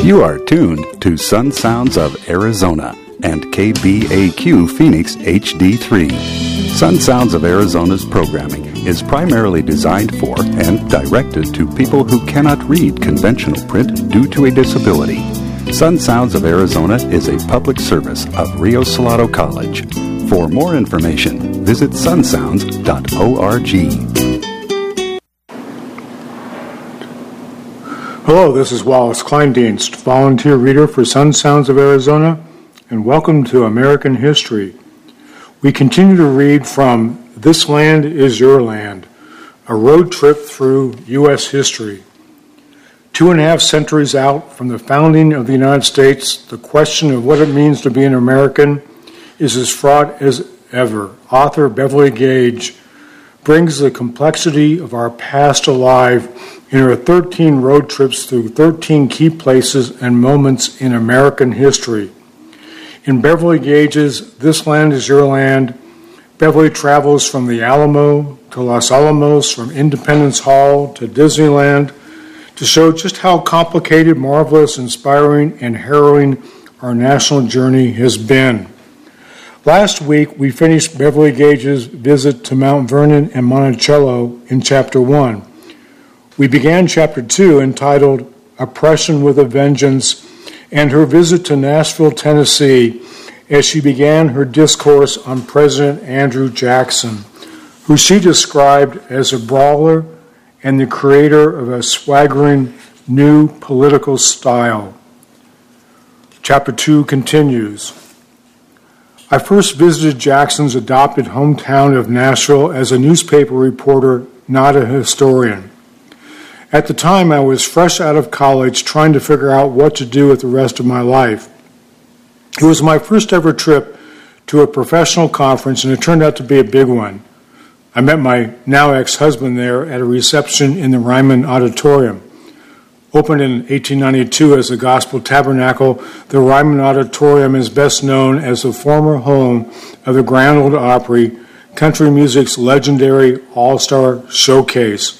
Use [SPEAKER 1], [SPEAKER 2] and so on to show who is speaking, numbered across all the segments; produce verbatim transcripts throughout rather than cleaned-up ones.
[SPEAKER 1] You are tuned to Sun Sounds of Arizona and K B A Q Phoenix H D three. Sun Sounds of Arizona's programming is primarily designed for and directed to people who cannot read conventional print due to a disability. Sun Sounds of Arizona is a public service of Rio Salado College. For more information, visit sun sounds dot org.
[SPEAKER 2] Hello, this is Wallace Kleindienst, volunteer reader for Sun Sounds of Arizona, and welcome to American History. We continue to read from This Land is Your Land, a road trip through U S history. Two and a half centuries out from the founding of the United States, the question of what it means to be an American is as fraught as ever. Author Beverly Gage brings the complexity of our past alive in her thirteen road trips through thirteen key places and moments in American history. In Beverly Gage's This Land is Your Land, Beverly travels from the Alamo to Los Alamos, from Independence Hall to Disneyland, to show just how complicated, marvelous, inspiring, and harrowing our national journey has been. Last week, we finished Beverly Gage's visit to Mount Vernon and Monticello in Chapter one. We began Chapter two, entitled Oppression with a Vengeance, and her visit to Nashville, Tennessee, as she began her discourse on President Andrew Jackson, who she described as a brawler and the creator of a swaggering new political style. Chapter two continues. I first visited Jackson's adopted hometown of Nashville as a newspaper reporter, not a historian. At the time, I was fresh out of college trying to figure out what to do with the rest of my life. It was my first ever trip to a professional conference, and it turned out to be a big one. I met my now ex-husband there at a reception in the Ryman Auditorium. Opened in eighteen ninety-two as the Gospel Tabernacle, the Ryman Auditorium is best known as the former home of the Grand Ole Opry, country music's legendary all-star showcase.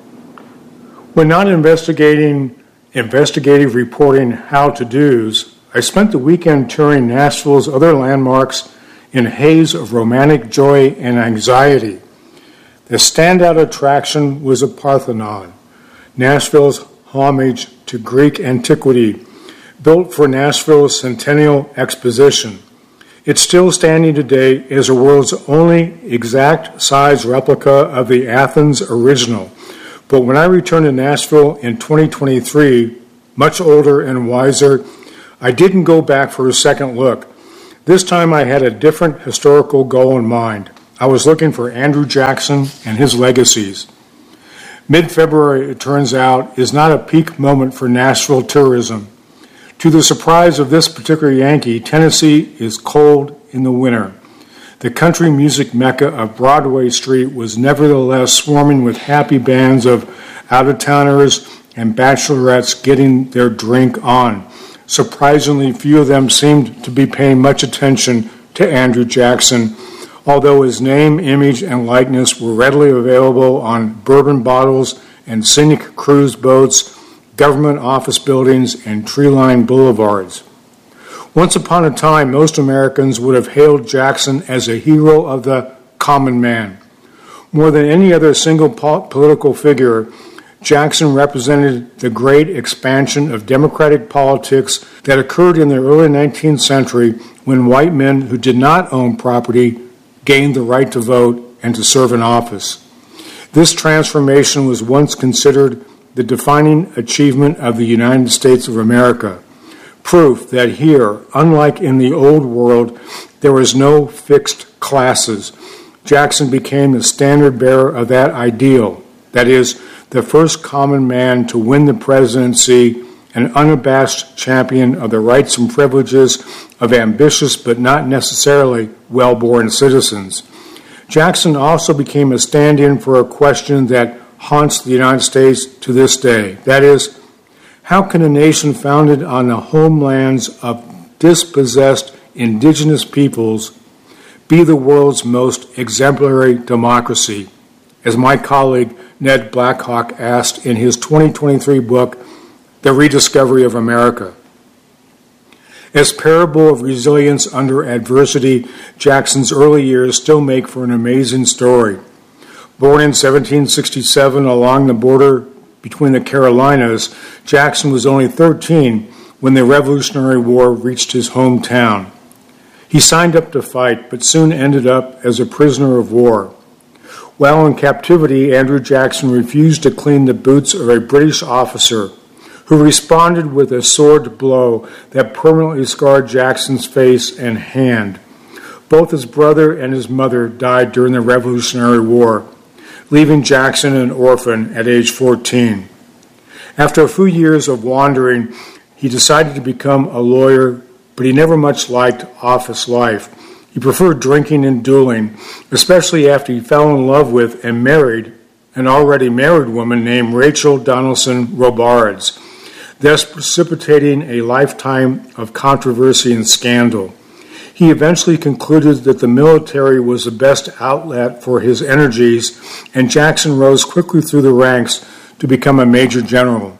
[SPEAKER 2] When not investigating investigative reporting how-to-dos, I spent the weekend touring Nashville's other landmarks in a haze of romantic joy and anxiety. The standout attraction was the Parthenon, Nashville's homage to Greek antiquity, built for Nashville's Centennial Exposition. It's still standing today as the world's only exact-size replica of the Athens original. But when I returned to Nashville in twenty twenty-three, much older and wiser, I didn't go back for a second look. This time I had a different historical goal in mind. I was looking for Andrew Jackson and his legacies. Mid-February, it turns out, is not a peak moment for Nashville tourism. To the surprise of this particular Yankee, Tennessee is cold in the winter. The country music mecca of Broadway Street was nevertheless swarming with happy bands of out-of-towners and bachelorettes getting their drink on. Surprisingly, few of them seemed to be paying much attention to Andrew Jackson, although his name, image, and likeness were readily available on bourbon bottles and scenic cruise boats, government office buildings, and tree-lined boulevards. Once upon a time, most Americans would have hailed Jackson as a hero of the common man. More than any other single po- political figure, Jackson represented the great expansion of democratic politics that occurred in the early nineteenth century when white men who did not own property gained the right to vote and to serve in office. This transformation was once considered the defining achievement of the United States of America, proof that here, unlike in the old world, there was no fixed classes. Jackson became the standard bearer of that ideal, that is, the first common man to win the presidency, an unabashed champion of the rights and privileges of ambitious but not necessarily well-born citizens. Jackson also became a stand-in for a question that haunts the United States to this day. That is, how can a nation founded on the homelands of dispossessed indigenous peoples be the world's most exemplary democracy? As my colleague Ned Blackhawk asked in his twenty twenty-three book, The Rediscovery of America. As parable of resilience under adversity, Jackson's early years still make for an amazing story. Born in seventeen sixty-seven along the border between the Carolinas, Jackson was only thirteen when the Revolutionary War reached his hometown. He signed up to fight, but soon ended up as a prisoner of war. While in captivity, Andrew Jackson refused to clean the boots of a British officer, who responded with a sword blow that permanently scarred Jackson's face and hand. Both his brother and his mother died during the Revolutionary War, leaving Jackson an orphan at age fourteen. After a few years of wandering, he decided to become a lawyer, but he never much liked office life. He preferred drinking and dueling, especially after he fell in love with and married an already married woman named Rachel Donaldson Robards, thus precipitating a lifetime of controversy and scandal. He eventually concluded that the military was the best outlet for his energies, and Jackson rose quickly through the ranks to become a major general.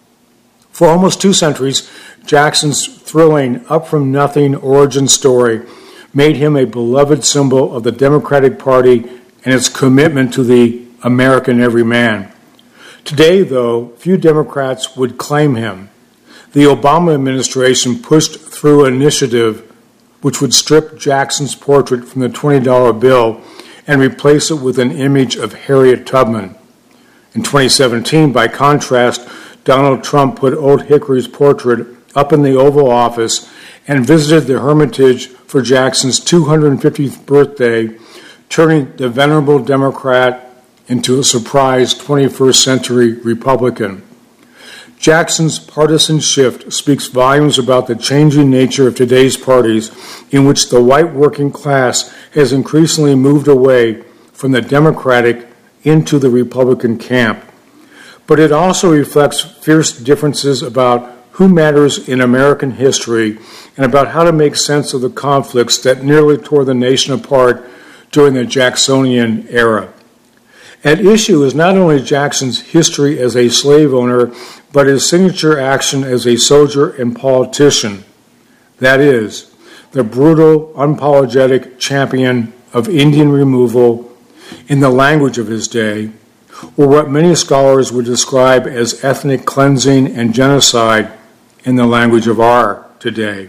[SPEAKER 2] For almost two centuries, Jackson's thrilling up-from-nothing origin story made him a beloved symbol of the Democratic Party and its commitment to the American everyman. Today, though, few Democrats would claim him. The Obama administration pushed through an initiative which would strip Jackson's portrait from the twenty dollar bill and replace it with an image of Harriet Tubman. In twenty seventeen, by contrast, Donald Trump put Old Hickory's portrait up in the Oval Office and visited the Hermitage for Jackson's two hundred fiftieth birthday, turning the venerable Democrat into a surprise twenty-first century Republican. Jackson's partisan shift speaks volumes about the changing nature of today's parties, in which the white working class has increasingly moved away from the Democratic into the Republican camp. But it also reflects fierce differences about who matters in American history and about how to make sense of the conflicts that nearly tore the nation apart during the Jacksonian era. At issue is not only Jackson's history as a slave owner, but his signature action as a soldier and politician. That is, the brutal, unapologetic champion of Indian removal in the language of his day, or what many scholars would describe as ethnic cleansing and genocide in the language of our today.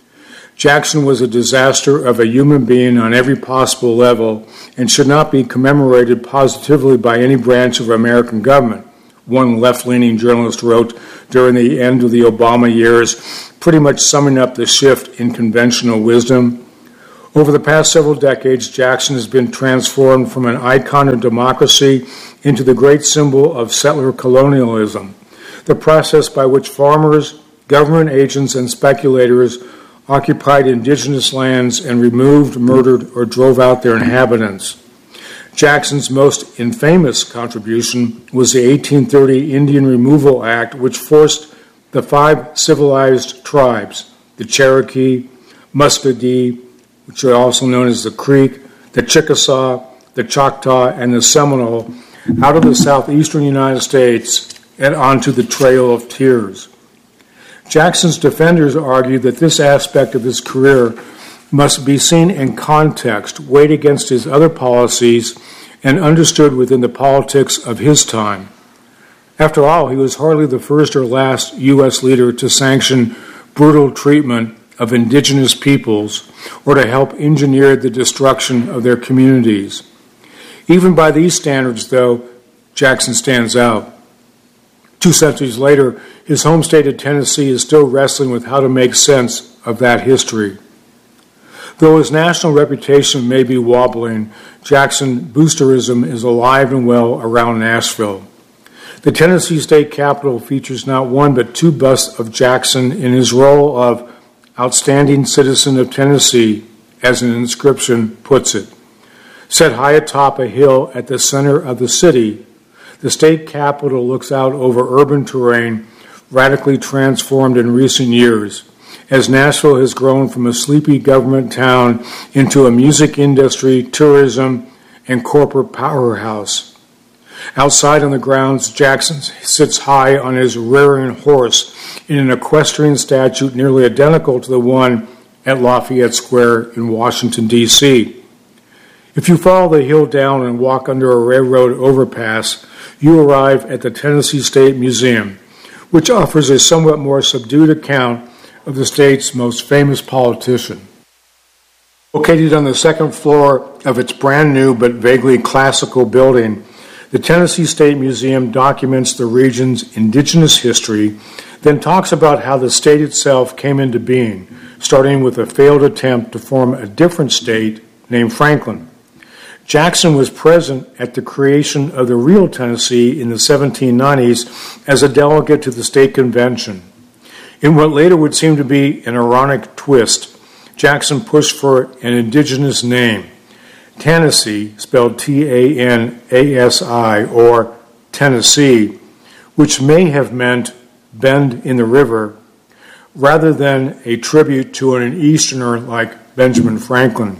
[SPEAKER 2] Jackson was a disaster of a human being on every possible level and should not be commemorated positively by any branch of American government, one left-leaning journalist wrote during the end of the Obama years, pretty much summing up the shift in conventional wisdom. Over the past several decades, Jackson has been transformed from an icon of democracy into the great symbol of settler colonialism, the process by which farmers, government agents, and speculators occupied indigenous lands and removed, murdered, or drove out their inhabitants. Jackson's most infamous contribution was the eighteen thirty Indian Removal Act, which forced the five civilized tribes, the Cherokee, Muscogee, which are also known as the Creek, the Chickasaw, the Choctaw, and the Seminole, out of the southeastern United States and onto the Trail of Tears. Jackson's defenders argued that this aspect of his career must be seen in context, weighed against his other policies, and understood within the politics of his time. After all, he was hardly the first or last U S leader to sanction brutal treatment of indigenous peoples or to help engineer the destruction of their communities. Even by these standards, though, Jackson stands out. Two centuries later, his home state of Tennessee is still wrestling with how to make sense of that history. Though his national reputation may be wobbling, Jackson boosterism is alive and well around Nashville. The Tennessee State Capitol features not one but two busts of Jackson in his role of outstanding citizen of Tennessee, as an inscription puts it. Set high atop a hill at the center of the city, the state capitol looks out over urban terrain radically transformed in recent years, as Nashville has grown from a sleepy government town into a music industry, tourism, and corporate powerhouse. Outside on the grounds, Jackson sits high on his rearing horse in an equestrian statue nearly identical to the one at Lafayette Square in Washington, D C If you follow the hill down and walk under a railroad overpass, you arrive at the Tennessee State Museum, which offers a somewhat more subdued account of the state's most famous politician. Located on the second floor of its brand new but vaguely classical building, the Tennessee State Museum documents the region's indigenous history, then talks about how the state itself came into being, starting with a failed attempt to form a different state named Franklin. Jackson was present at the creation of the real Tennessee in the seventeen nineties as a delegate to the state convention. In what later would seem to be an ironic twist, Jackson pushed for an indigenous name, Tennessee, spelled T A N A S I, or Tennessee, which may have meant bend in the river, rather than a tribute to an Easterner like Benjamin Franklin.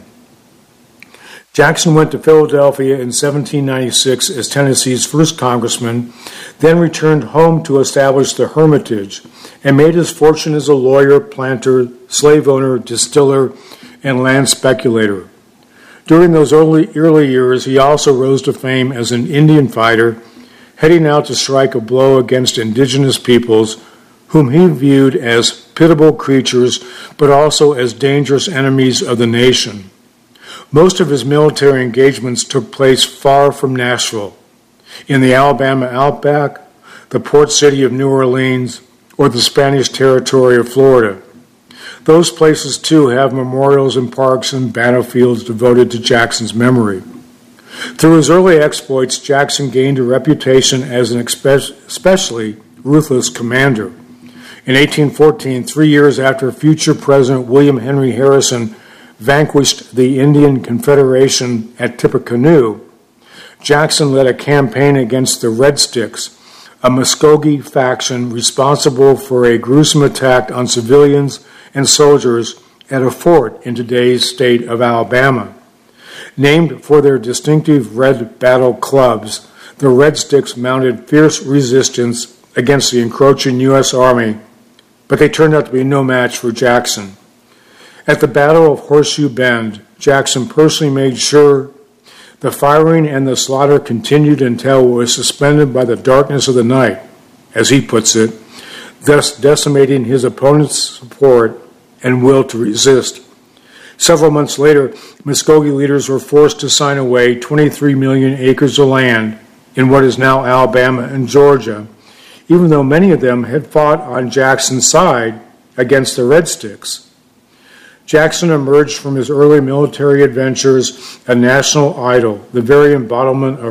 [SPEAKER 2] Jackson went to Philadelphia in seventeen ninety-six as Tennessee's first congressman, then returned home to establish the Hermitage, and made his fortune as a lawyer, planter, slave owner, distiller, and land speculator. During those early, early years, he also rose to fame as an Indian fighter, heading out to strike a blow against indigenous peoples, whom he viewed as pitiable creatures, but also as dangerous enemies of the nation. Most of his military engagements took place far from Nashville, in the Alabama outback, the port city of New Orleans, or the Spanish territory of Florida. Those places, too, have memorials and parks and battlefields devoted to Jackson's memory. Through his early exploits, Jackson gained a reputation as an especially ruthless commander. In eighteen fourteen, three years after future President William Henry Harrison vanquished the Indian Confederation at Tippecanoe, Jackson led a campaign against the Red Sticks, a Muskogee faction responsible for a gruesome attack on civilians and soldiers at a fort in today's state of Alabama. Named for their distinctive red battle clubs, the Red Sticks mounted fierce resistance against the encroaching U S Army, but they turned out to be no match for Jackson. At the Battle of Horseshoe Bend, Jackson personally made sure the firing and the slaughter continued until it was suspended by the darkness of the night, as he puts it, thus decimating his opponent's support and will to resist. Several months later, Muskogee leaders were forced to sign away twenty-three million acres of land in what is now Alabama and Georgia, even though many of them had fought on Jackson's side against the Red Sticks. Jackson emerged from his early military adventures a national idol, the very embodiment of